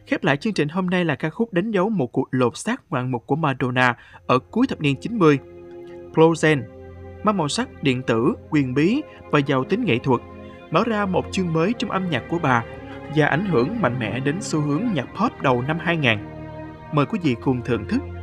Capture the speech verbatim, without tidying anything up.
Khép lại chương trình hôm nay là ca khúc đánh dấu một cuộc lột xác ngoạn mục của Madonna ở cuối thập niên chín mươi. Closen mang màu sắc điện tử, quyền bí và giàu tính nghệ thuật, mở ra một chương mới trong âm nhạc của bà và ảnh hưởng mạnh mẽ đến xu hướng nhạc pop đầu năm hai nghìn. Mời quý vị cùng thưởng thức